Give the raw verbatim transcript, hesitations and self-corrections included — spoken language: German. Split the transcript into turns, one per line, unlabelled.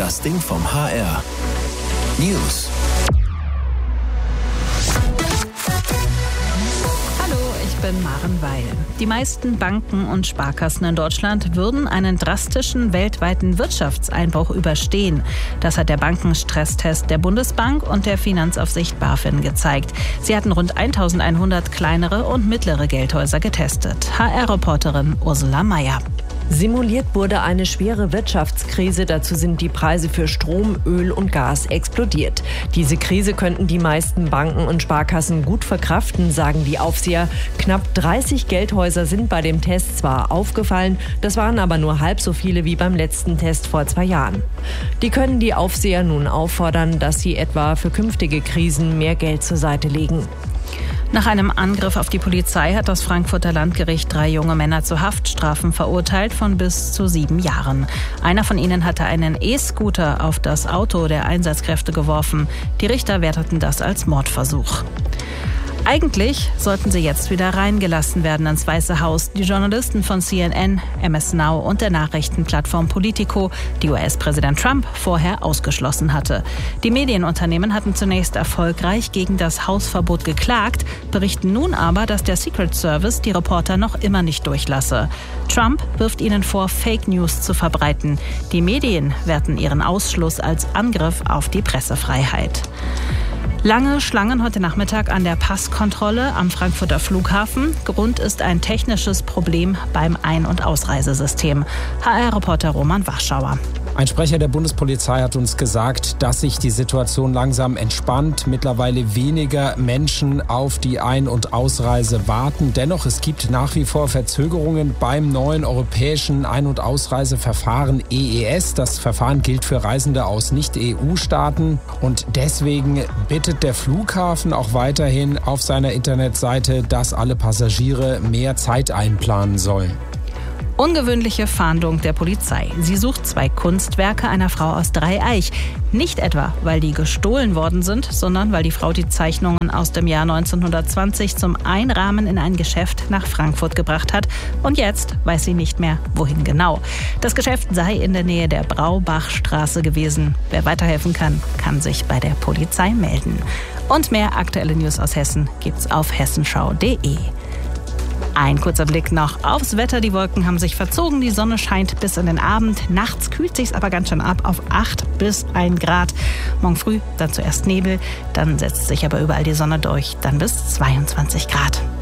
Podcasting vom H R. News.
Ich bin Maren Weil. Die meisten Banken und Sparkassen in Deutschland würden einen drastischen weltweiten Wirtschaftseinbruch überstehen. Das hat der Bankenstresstest der Bundesbank und der Finanzaufsicht BaFin gezeigt. Sie hatten rund eintausendeinhundert kleinere und mittlere Geldhäuser getestet. H R-Reporterin Ursula Meier.
Simuliert wurde eine schwere Wirtschaftskrise, dazu sind die Preise für Strom, Öl und Gas explodiert. Diese Krise könnten die meisten Banken und Sparkassen gut verkraften, sagen die Aufseher. Knapp dreißig Geldhäuser sind bei dem Test zwar aufgefallen, das waren aber nur halb so viele wie beim letzten Test vor zwei Jahren. Die können die Aufseher nun auffordern, dass sie etwa für künftige Krisen mehr Geld zur Seite legen.
Nach einem Angriff auf die Polizei hat das Frankfurter Landgericht drei junge Männer zu Haftstrafen verurteilt von bis zu sieben Jahren. Einer von ihnen hatte einen E-Scooter auf das Auto der Einsatzkräfte geworfen. Die Richter werteten das als Mordversuch. Eigentlich sollten sie jetzt wieder reingelassen werden ins Weiße Haus. Die Journalisten von C N N, M S Now und der Nachrichtenplattform Politico, die U S-Präsident Trump vorher ausgeschlossen hatte. Die Medienunternehmen hatten zunächst erfolgreich gegen das Hausverbot geklagt, berichten nun aber, dass der Secret Service die Reporter noch immer nicht durchlasse. Trump wirft ihnen vor, Fake News zu verbreiten. Die Medien werten ihren Ausschluss als Angriff auf die Pressefreiheit. Lange Schlangen heute Nachmittag an der Passkontrolle am Frankfurter Flughafen. Grund ist ein technisches Problem beim Ein- und Ausreisesystem. H R-Reporter Roman Warschauer.
Ein Sprecher der Bundespolizei hat uns gesagt, dass sich die Situation langsam entspannt. Mittlerweile weniger Menschen auf die Ein- und Ausreise warten. Dennoch, es gibt nach wie vor Verzögerungen beim neuen europäischen Ein- und Ausreiseverfahren E E S. Das Verfahren gilt für Reisende aus Nicht-E U-Staaten. Und deswegen bittet der Flughafen auch weiterhin auf seiner Internetseite, dass alle Passagiere mehr Zeit einplanen sollen.
Ungewöhnliche Fahndung der Polizei. Sie sucht zwei Kunstwerke einer Frau aus Dreieich. Nicht etwa, weil die gestohlen worden sind, sondern weil die Frau die Zeichnungen aus dem Jahr neunzehnhundertzwanzig zum Einrahmen in ein Geschäft nach Frankfurt gebracht hat. Und jetzt weiß sie nicht mehr, wohin genau. Das Geschäft sei in der Nähe der Braubachstraße gewesen. Wer weiterhelfen kann, kann sich bei der Polizei melden. Und mehr aktuelle News aus Hessen gibt's auf hessenschau punkt de. Ein kurzer Blick noch aufs Wetter. Die Wolken haben sich verzogen, die Sonne scheint bis in den Abend. Nachts kühlt sich's aber ganz schön ab auf acht bis ein Grad. Morgen früh dann zuerst Nebel, dann setzt sich aber überall die Sonne durch, dann bis zweiundzwanzig Grad.